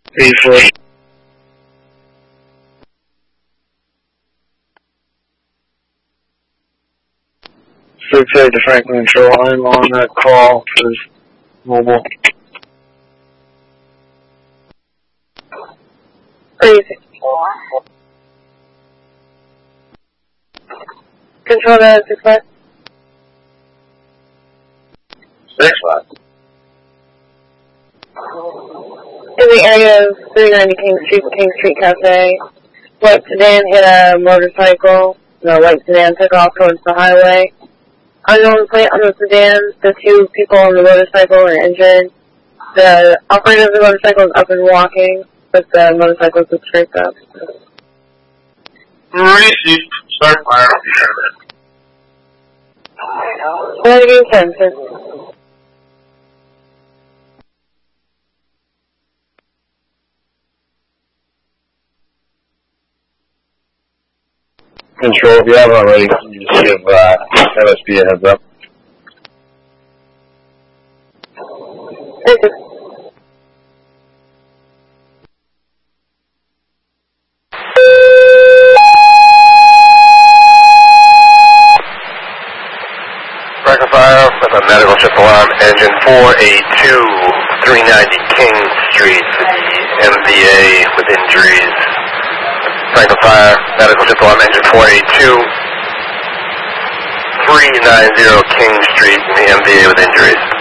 Briefly. 6-8 to Franklin Control. I'm on that call for this mobile. 364. Control to 6-5. 6-5. In the area of 390 King Street Cafe, white sedan hit a motorcycle. The white sedan took off towards the highway. Unknown plate on the sedan. The two people on the motorcycle were injured. The operator of the motorcycle is up and walking, but the motorcycle is scraped up. Received. Start fire. Renegade 10, sir. Control, if you haven't already, can you just give MSB a heads up? Thank you. Breaker fire with a medical ship alarm, engine 482, 390 King Street, the MVA with injuries. Breaker fire, medical ship alarm, engine 482, 390 King Street, the MVA with injuries.